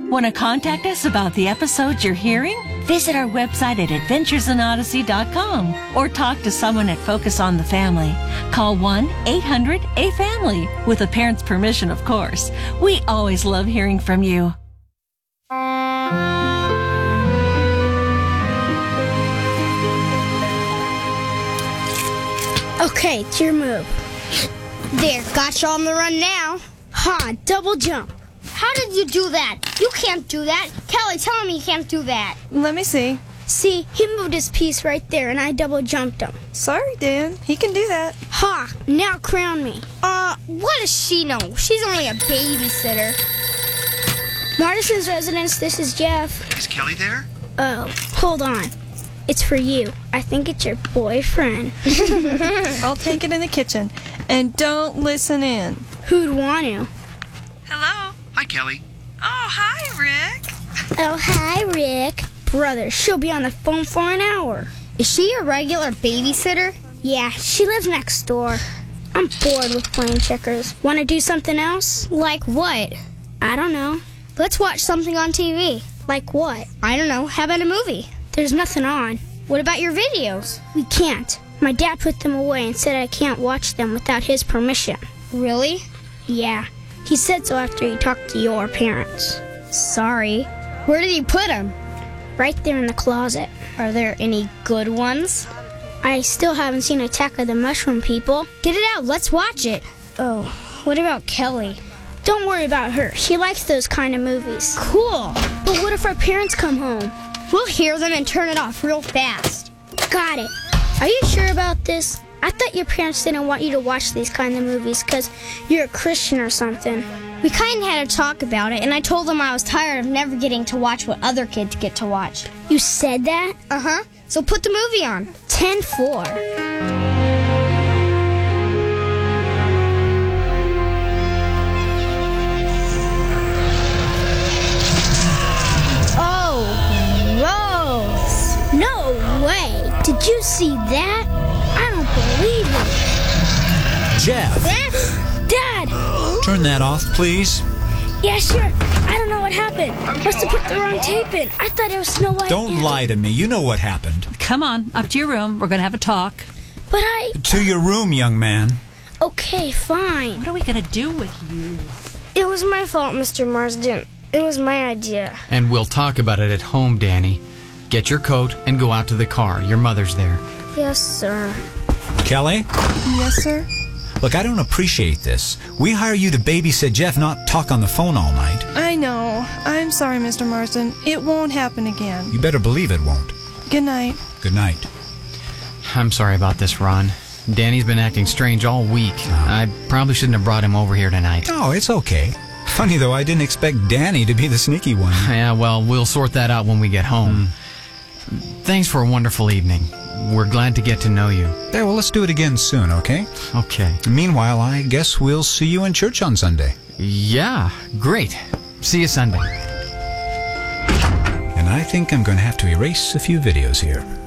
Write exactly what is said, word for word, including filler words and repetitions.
Want to contact us about the episodes you're hearing? Visit our website at adventures in odyssey dot com or talk to someone at Focus on the Family. Call one eight hundred A family with a parent's permission, of course. We always love hearing from you. Okay, it's your move. There, got you on the run now. Ha, double jump. How did you do that? You can't do that. Kelly, tell me you can't do that. Let me see. See, he moved his piece right there and I double jumped him. Sorry, Dan. He can do that. Ha, now crown me. Uh, what does she know? She's only a babysitter. Martison's residence, this is Jeff. Is Kelly there? Oh, hold on. It's for you. I think it's your boyfriend. I'll take it in the kitchen. And don't listen in. Who'd want to? Hello? Hi, Kelly. Oh, hi, Rick. Oh, hi, Rick. Brother, she'll be on the phone for an hour. Is she a regular babysitter? Yeah, she lives next door. I'm bored with playing checkers. Want to do something else? Like what? I don't know. Let's watch something on T V. Like what? I don't know. How about a movie? There's nothing on. What about your videos? We can't. My dad put them away and said I can't watch them without his permission. Really? Yeah. He said so after he talked to your parents. Sorry. Where did he put them? Right there in the closet. Are there any good ones? I still haven't seen Attack of the Mushroom People. Get it out. Let's watch it. Oh, what about Kelly? Don't worry about her. She likes those kind of movies. Cool. But what if our parents come home? We'll hear them and turn it off real fast. Got it. Are you sure about this? I thought your parents didn't want you to watch these kind of movies because you're a Christian or something. We kind of had a talk about it, and I told them I was tired of never getting to watch what other kids get to watch. You said that? Uh-huh. So put the movie on. ten four. Oh, Rose. No way. Did you see that? I don't believe it. Jeff! Dad! Turn that off, please. Yeah, sure. I don't know what happened. Must have put the wrong tape in. I thought it was Snow White. Don't lie to me. You know what happened. Come on, up to your room. We're going to have a talk. But I... To your room, young man. Okay, fine. What are we going to do with you? It was my fault, Mister Marsden. It was my idea. And we'll talk about it at home, Danny. Get your coat and go out to the car. Your mother's there. Yes, sir. Kelly? Yes, sir? Look, I don't appreciate this. We hire you to babysit Jeff, not talk on the phone all night. I know. I'm sorry, Mister Marsden. It won't happen again. You better believe it won't. Good night. Good night. I'm sorry about this, Ron. Danny's been acting strange all week. I probably shouldn't have brought him over here tonight. Oh, it's okay. Funny, though, I didn't expect Danny to be the sneaky one. Yeah, well, we'll sort that out when we get home. Mm. Thanks for a wonderful evening. We're glad to get to know you. Yeah, well, let's do it again soon, okay? Okay. Meanwhile, I guess we'll see you in church on Sunday. Yeah, great. See you Sunday. And I think I'm going to have to erase a few videos here.